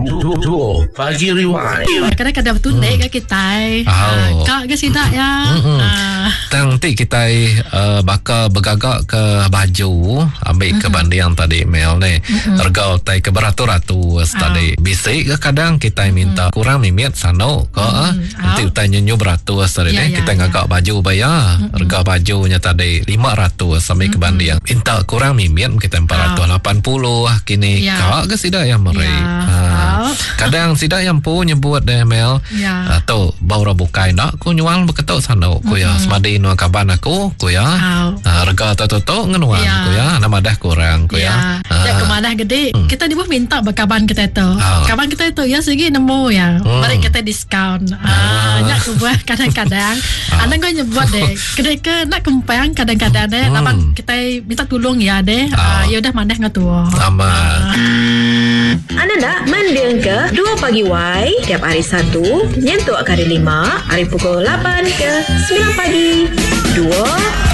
Tu pagi riwai. Kadang-kadang tunai ke kita. Kak ke sidak ya. Nanti kita bakal bergagak ke baju ambil ke bandian tadi Mel ni. Harga tai ke beratus-ratus tadi. Bisik ke kadang kita minta kurang mimit sano ke nanti utai nyenyu beratus tadi ni kita ngagak baju bayar. Harga bajunya tadi 500 sampai ke bandian. Minta kurang mimit kita 480 kini. Kak ke sidak yang meri. Kadang sidak yang pun nyebut deh Mel. Tu baru bukai nak ku nyual beketok sano ku ya semadi nu kaban aku ku ya. Harga toto ngenuan ku ya nama dah kurang ku ya. Ya kemana gede kita di bawah minta bekaban kita itu. Kaban kita itu ya segi nemu ya. Mari kita diskaun. Nyak ku buat kadang-kadang. Anda kau nyebut deh. Kedai ke nak kempang kadang-kadang deh. Nama kita minta tolong ya deh. Ya udah mandah ngatuh. Sama. Anda nak mendengar ke 2 pagi Y tiap hari Sabtu nyentuh hari 5 hari pukul 8 ke 9 pagi 2